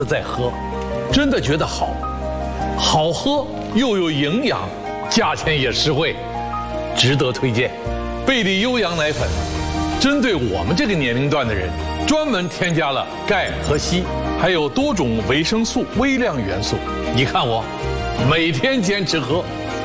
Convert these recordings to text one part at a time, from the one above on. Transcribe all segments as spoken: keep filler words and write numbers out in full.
在喝，真的觉得好，好喝又有营养，价钱也实惠，值得推荐。贝利优羊奶粉，针对我们这个年龄段的人，专门添加了钙和硒，还有多种维生素、微量元素。你看我，每天坚持喝。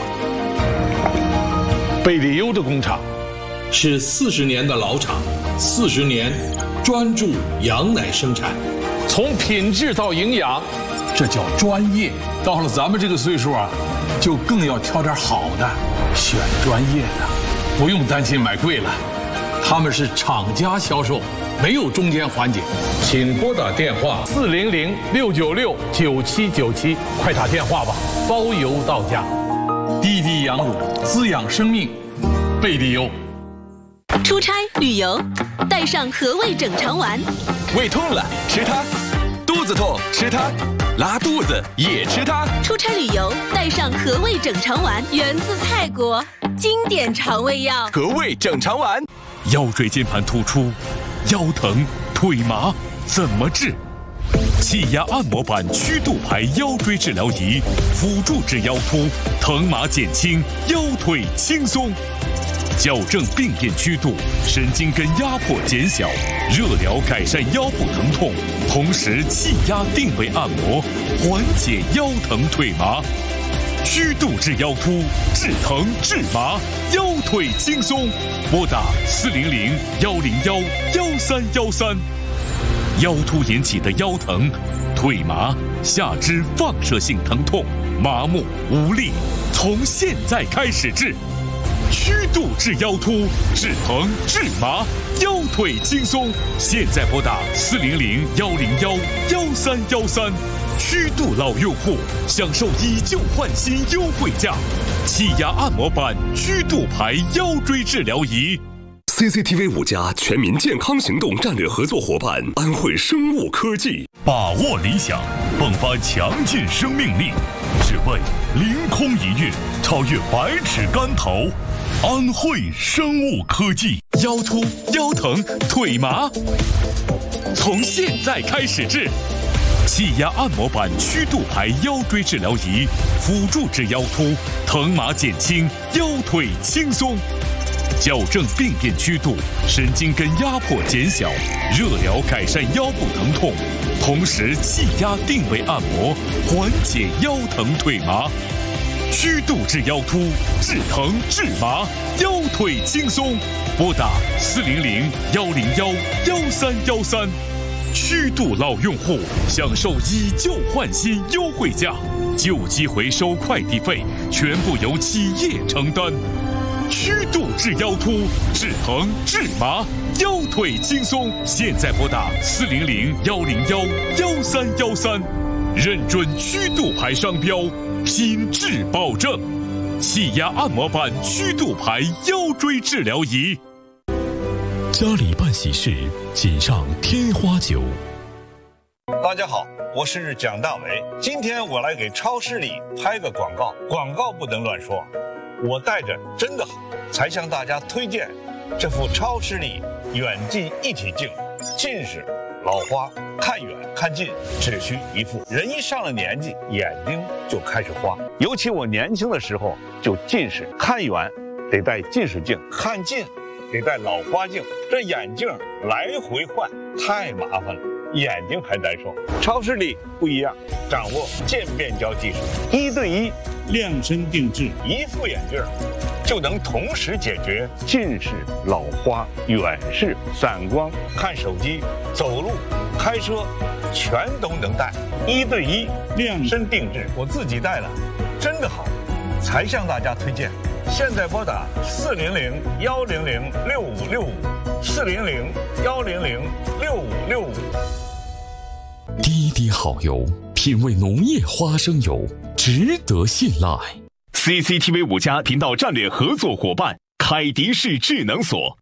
贝利优的工厂是四十年的老厂，四十年专注羊奶生产，从品质到营养，这叫专业。到了咱们这个岁数啊，就更要挑点好的，选专业的，不用担心买贵了。他们是厂家销售，没有中间环节。请拨打电话四零零六九六九七九七，快打电话吧，包邮到家。滴滴羊乳滋养生命，贝利优。 出差旅游，带上和味整肠丸。 胃痛了吃它，肚子痛吃它，拉肚子也吃它。 出差旅游，带上和味整肠丸，源自泰国，经典肠胃药。 和味整肠丸。 腰椎间盘突出，腰疼腿麻怎么治？气压按摩板曲度牌腰椎治疗仪，辅助治腰突，疼麻减轻，腰腿轻松。矫正病变曲度，神经根压迫减小，热疗改善腰部疼痛，同时气压定位按摩，缓解腰疼腿麻。曲度治腰突，治疼治麻，腰腿轻松。拨打四零零幺零幺幺三幺三。腰突引起的腰疼、腿麻、下肢放射性疼痛、麻木无力，从现在开始治。曲度治腰突，治疼治麻，腰腿轻松。现在拨打四零零幺零幺幺三幺三。曲度老用户享受以旧换新优惠价，气压按摩板曲度牌腰椎治疗仪。 C C T V 五家全民健康行动战略合作伙伴安慧生物科技， 把握理想，迸发强劲生命力，只为凌空一跃，超越百尺竿头。安慧生物科技，腰突、腰疼、腿麻，从现在开始治。气压按摩板曲度牌腰椎治疗仪，辅助治腰突，疼麻减轻，腰腿轻松。矫正病变曲度，神经根压迫减小，热疗改善腰部疼痛，同时气压定位按摩，缓解腰疼腿麻。曲度治腰突，治疼治麻，腰腿轻松。拨打四零零幺零幺幺三幺三。曲度老用户享受以旧换新优惠价，旧机回收快递费全部由企业承担。曲度治腰突，治疼治麻，腰腿轻松。现在拨打四零零幺零幺幺三幺三，认准曲度牌商标，品质保证。气压按摩板曲度牌腰椎治疗仪。 家里办喜事，请上天花酒。 大家好，我是蒋大为。今天我来给超市里拍个广告，广告不能乱说。我带着真的好，才向大家推荐这副超视力远近一体镜。近视、老花，看远看近只需一副。人一上了年纪，眼睛就开始花。尤其我年轻的时候就近视，看远得戴近视镜，看近得戴老花镜，这眼镜来回换太麻烦了，眼睛还难受。超视力不一样，掌握渐变焦技术，一对一量身定制，一副眼镜就能同时解决近视、老花、远视、散光、看手机、走路、开车，全都能戴，一对一量身定制。我自己戴了，真的好，才向大家推荐。现在拨打四零零幺零零六五六五，四零零幺零零六五六五。 滴滴好油，品味农业花生油，值得信赖。 C C T V 五家频道战略合作伙伴凯迪士智能锁。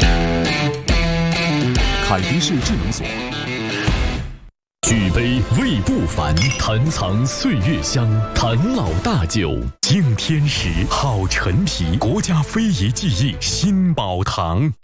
凯迪士智能锁，举杯味不凡，坛藏岁月香，坛老大酒，敬天时，好陈皮，国家非遗技艺新宝堂。